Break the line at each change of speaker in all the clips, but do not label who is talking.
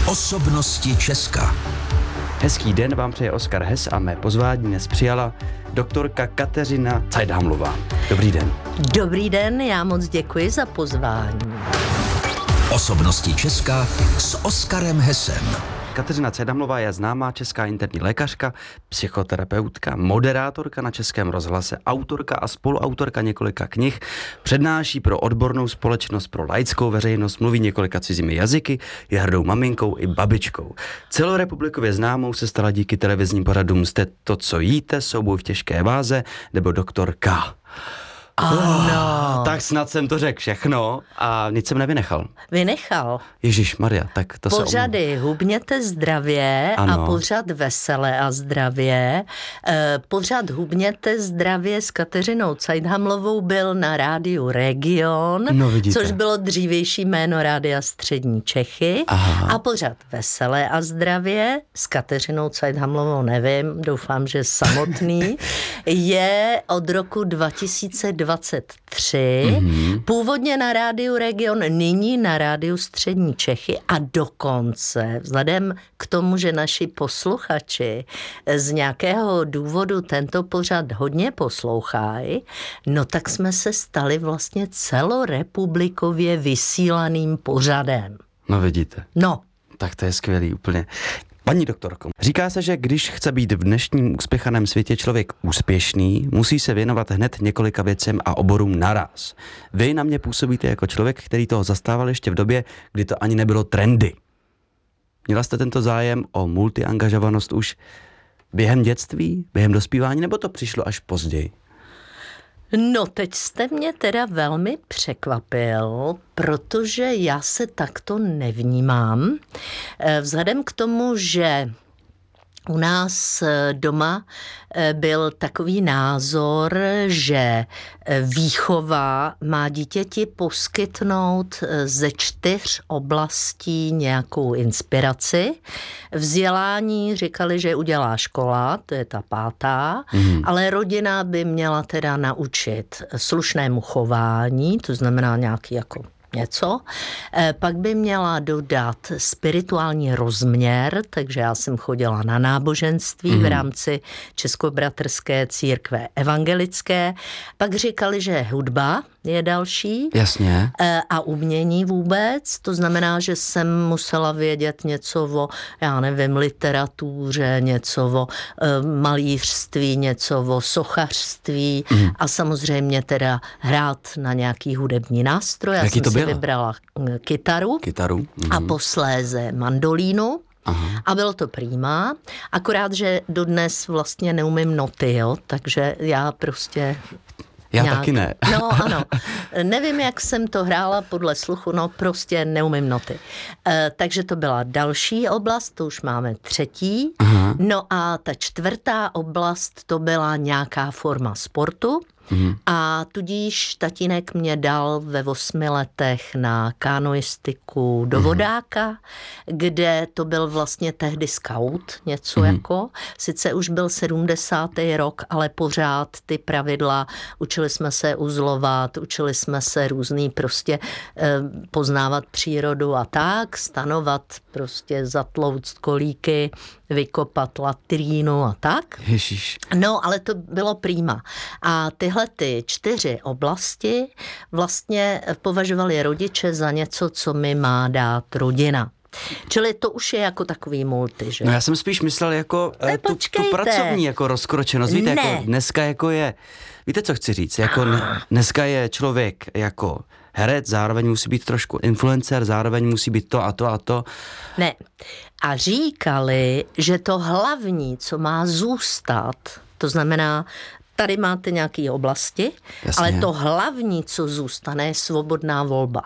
Osobnosti Česka.
Hezký den vám přeje Oskar Hess a mé pozvání dnes přijala doktorka Kateřina Cajthamlová. Dobrý den.
Dobrý den, já moc děkuji za pozvání.
Osobnosti Česka s Oskarem Hessem.
Kateřina Cajthamlová je známá česká interní lékařka, psychoterapeutka, moderátorka na Českém rozhlase, autorka a spoluautorka několika knih, přednáší pro odbornou společnost, pro laickou veřejnost, mluví několika cizími jazyky, je hrdou maminkou i babičkou. Celorepublikově známou se stala díky televizním pořadům Jste to, co jíte, Souboj v těžké váze nebo Doktor K.
Ano.
Tak snad jsem to řekl všechno a nic jsem nevynechal.
Vynechal.
Ježišmarja, tak to
Pořady Hubněte zdravě
Ano.
a pořad Vesele a zdravě. Pořad Hubněte zdravě s Kateřinou Cajthamlovou byl na rádiu Region,
No, vidíte.
což bylo dřívější jméno Rádia Střední Čechy.
Aha.
A pořad Vesele a zdravě s Kateřinou Cajthamlovou, nevím, doufám, že samotný, je od roku 2023. Původně na rádiu Region, nyní na rádiu Střední Čechy a dokonce vzhledem k tomu, že naši posluchači z nějakého důvodu tento pořad hodně poslouchají, no tak jsme se stali vlastně celorepublikově vysílaným pořadem.
No vidíte.
No.
Tak to je skvělý úplně. Paní doktorko, říká se, že když chce být v dnešním uspěchaném světě člověk úspěšný, musí se věnovat hned několika věcem a oborům naraz. Vy na mě působíte jako člověk, který toho zastával ještě v době, kdy to ani nebylo trendy. Měla jste tento zájem o multiangažovanost už během dětství, během dospívání, nebo to přišlo až později?
No, teď jste mě teda velmi překvapil, protože já se takto nevnímám. Vzhledem k tomu, že u nás doma byl takový názor, že výchova má dítěti poskytnout ze 4 oblastí nějakou inspiraci. Vzdělání říkali, že udělá škola, to je ta 5., ale rodina by měla teda naučit slušnému chování, to znamená nějaký jako něco. Pak by měla dodat spirituální rozměr, takže já jsem chodila na náboženství v rámci Českobratrské církve evangelické. Pak říkali, že hudba je další.
Jasně.
A umění vůbec, to znamená, že jsem musela vědět něco o, já nevím, literatuře, něco o malířství, něco o sochařství a samozřejmě teda hrát na nějaký hudební nástroj. Já
Jaký
jsem
to
si
bylo?
vybrala kytaru. A posléze mandolínu.
Aha.
A bylo to prima, akorát, že dodnes vlastně neumím noty, jo, takže já prostě...
Já taky ne.
No ano, nevím, jak jsem to hrála podle sluchu, no prostě neumím noty. Takže to byla další oblast, to už máme 3.
Aha.
No a ta 4. oblast, to byla nějaká forma sportu. A tudíž tatínek mě dal ve 8 letech na kanoistiku do vodáka, kde to byl vlastně tehdy scout, něco jako. Sice už byl 70. rok, ale pořád ty pravidla, učili jsme se uzlovat, učili jsme se různý prostě poznávat přírodu a tak, stanovat prostě, zatlouct kolíky, vykopat latrínu a tak.
Ježiš.
No, ale to bylo prima. A tyhle ty 4 oblasti vlastně považovali rodiče za něco, co mi má dát rodina. Čili to už je jako takový multi, že?
No já jsem spíš myslel jako tu pracovní jako rozkročenost. Víte,
Ne.
jako dneska jako je, víte, co chci říct? Jako dneska je člověk jako herec, zároveň musí být trošku influencer, zároveň musí být to a to a to.
Ne. A říkali, že to hlavní, co má zůstat, to znamená, tady máte nějaké oblasti,
Jasně.
ale to hlavní, co zůstane, je svobodná volba.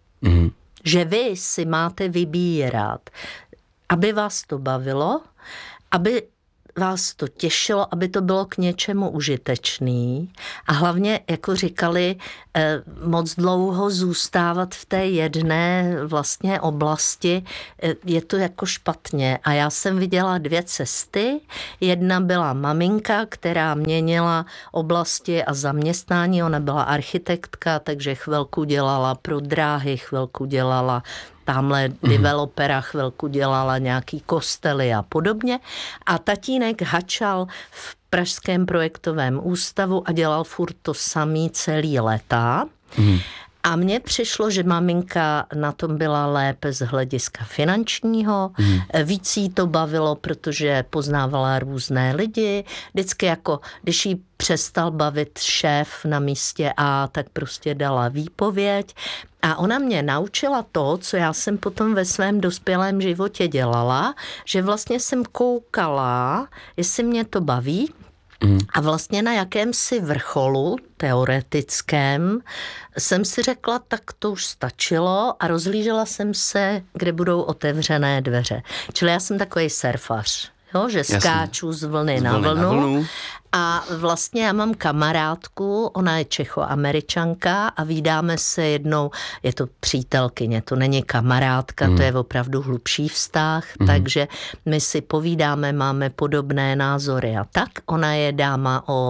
Že vy si máte vybírat, aby vás to bavilo, aby vás to těšilo, aby to bylo k něčemu užitečný a hlavně, jako říkali, moc dlouho zůstávat v té jedné vlastně oblasti, je to jako špatně. A já jsem viděla 2 cesty. Jedna byla maminka, která měnila oblasti a zaměstnání. Ona byla architektka, takže chvilku dělala pro dráhy, chvilku dělala tamhle developera, chvilku dělala nějaký kostely a podobně. A tatínek hačal v Pražském projektovém ústavu a dělal furt to samý celý léta. A mně přišlo, že maminka na tom byla lépe z hlediska finančního, víc jí to bavilo, protože poznávala různé lidi, vždycky jako, když jí přestal bavit šéf na místě A, tak prostě dala výpověď. A ona mě naučila to, co já jsem potom ve svém dospělém životě dělala, že vlastně jsem koukala, jestli mě to baví, a vlastně na jakémsi vrcholu teoretickém jsem si řekla, tak to už stačilo a rozhlížela jsem se, kde budou otevřené dveře. Čili já jsem takový surfař, jo, že skáču z vlny na vlnu. A vlastně já mám kamarádku, ona je Čechoameričanka a vídáme se jednou, je to přítelkyně, to není kamarádka, to je opravdu hlubší vztah, takže my si povídáme, máme podobné názory a tak. Ona je dáma o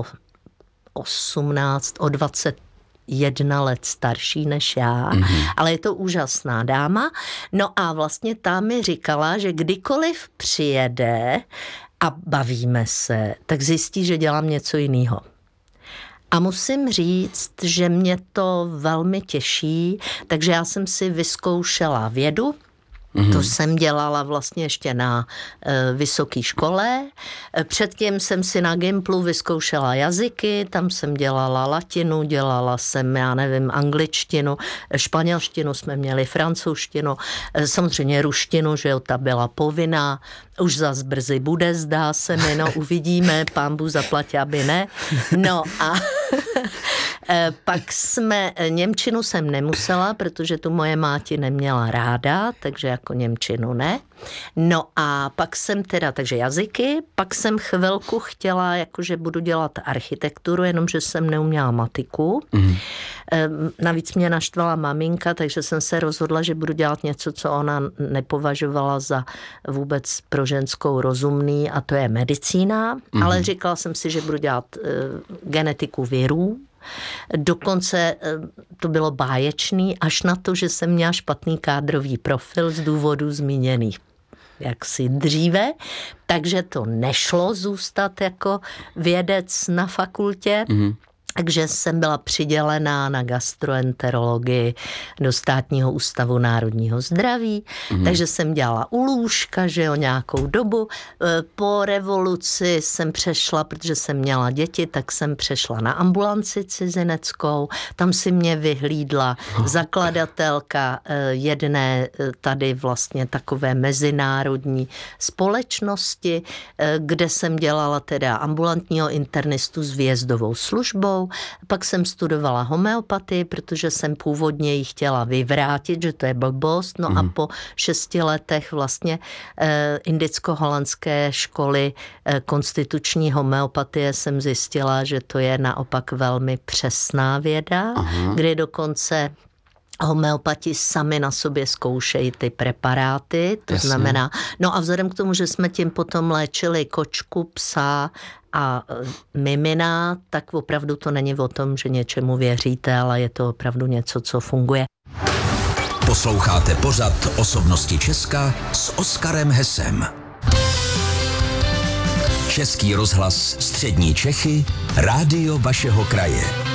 21 let starší než já, ale je to úžasná dáma. No a vlastně ta mi říkala, že kdykoliv přijede a bavíme se, tak zjistí, že dělám něco jiného. A musím říct, že mě to velmi těší, takže já jsem si vyzkoušela vědu. To jsem dělala vlastně ještě na vysoké škole. Předtím jsem si na Gimplu vyzkoušela jazyky, tam jsem dělala latinu, dělala jsem, já nevím, angličtinu, španělštinu jsme měli, francouzštinu, samozřejmě ruštinu, že jo, ta byla povinná. Už zas brzy bude, zdá se mi, no uvidíme, pán Bůh zaplatí, aby ne. No a pak němčinu jsem nemusela, protože tu moje máti neměla ráda, takže jako němčinu ne. No a pak jsem takže jazyky, pak jsem chvilku chtěla, jakože budu dělat architekturu, jenomže jsem neuměla matiku. Navíc mě naštvala maminka, takže jsem se rozhodla, že budu dělat něco, co ona nepovažovala za vůbec pro ženskou rozumný, a to je medicína, ale říkala jsem si, že budu dělat genetiku virů. Dokonce to bylo báječný, až na to, že jsem měla špatný kádrový profil z důvodů zmíněných jaksi dříve, takže to nešlo zůstat jako vědec na fakultě. Takže jsem byla přidělená na gastroenterologii do Státního ústavu národního zdraví, takže jsem dělala u lůžka, že jo, nějakou dobu. Po revoluci jsem přešla, protože jsem měla děti, tak jsem přešla na ambulanci cizineckou, tam si mě vyhlídla zakladatelka jedné tady vlastně takové mezinárodní společnosti, kde jsem dělala teda ambulantního internistu s výjezdovou službou. Pak jsem studovala homeopatii, protože jsem původně ji chtěla vyvrátit, že to je blbost. No a po 6 letech vlastně indicko-holandské školy konstituční homeopatie jsem zjistila, že to je naopak velmi přesná věda, kdy dokonce homeopati sami na sobě zkoušejí ty preparáty, to znamená, no a vzhledem k tomu, že jsme tím potom léčili kočku, psa a mimina, tak opravdu to není o tom, že něčemu věříte, ale je to opravdu něco, co funguje.
Posloucháte pořad Osobnosti Česka s Oskarem Hesem. Český rozhlas Střední Čechy, rádio vašeho kraje.